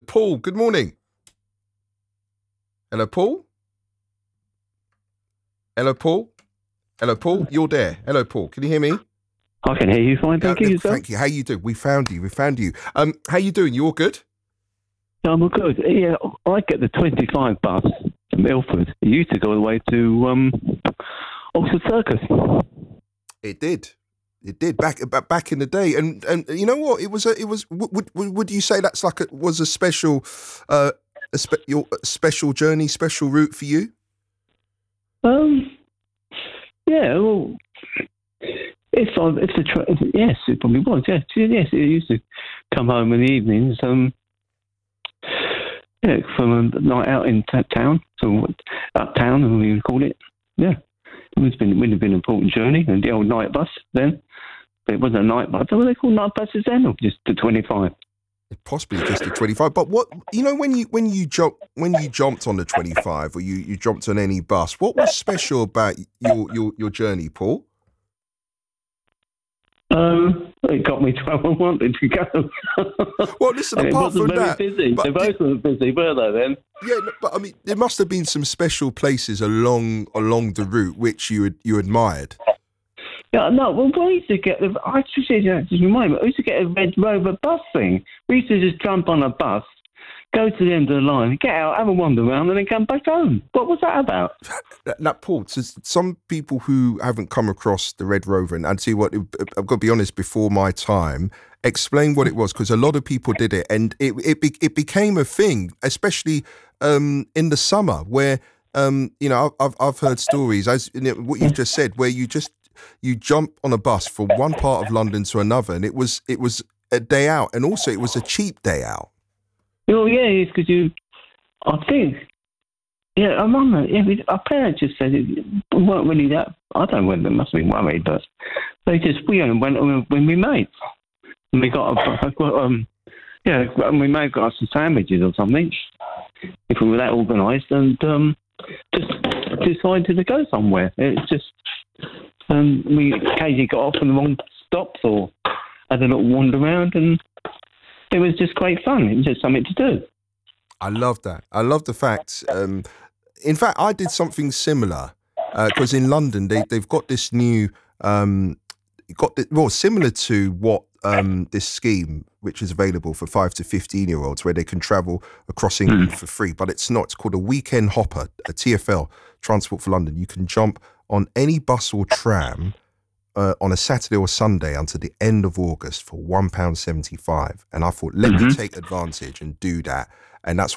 Paul. Good morning. Hello, Paul. Hello, Paul. Hello, Paul. You're there. Hello, Paul. Can you hear me? I can hear you fine, thank you. Thank you. How you doing? We found you. How you doing? You all good? Yeah, I'm all good. Yeah, I get the 25 bus to Milford. It used to go all the way to Oxford Circus. It did back in the day, and you know what? It was. Would you say that's like was a special, your special journey, special route for you? Yeah. Well, yes, it probably was. Yes, it used to come home in the evenings. Yeah, from a night out in town, so uptown, as we would call it. Yeah, it would have been an important journey, and the old night bus then. But it wasn't a night bus. What were they called, night buses then, or just the 25? Possibly just the 25. But what when you jumped on the 25, or you jumped on any bus, what was special about your journey, Paul? It got me to where I wanted to go. Well, listen, apart from that, busy. They both were busy, were they then? Yeah, but I mean, there must have been some special places along the route which you admired. Yeah, no. Well, we used to get I just remind me. We used to get a Red Rover bus thing. We used to just jump on a bus, go to the end of the line, get out, have a wander around, and then come back home. What was that about? Now, Paul, to some people who haven't come across the Red Rover, and I'd see what I've got to be honest, before my time, explain what it was, because a lot of people did it, and it became a thing, especially in the summer, where I've heard stories, as what you've just said, where you jump on a bus from one part of London to another, and it was a day out, and also it was a cheap day out. Oh yeah, it's because I think. Yeah, I remember. Yeah, our parents just said it weren't really that. I don't know whether they must have been worried, but we only went when we mates. And we got and we may have got some sandwiches or something if we were that organised, and just decided to go somewhere. It's just we occasionally got off in the wrong stops or had a little wander around, and it was just great fun. It was just something to do. I love that. I love the fact. In fact, I did something similar because in London they've got this new similar to what this scheme which is available for 5 to 15-year-olds, where they can travel across England for free. But it's not. It's called a weekend hopper, a TfL, Transport for London. You can jump on any bus or tram on a Saturday or Sunday until the end of August for £1.75. And I thought, let me take advantage and do that. And that's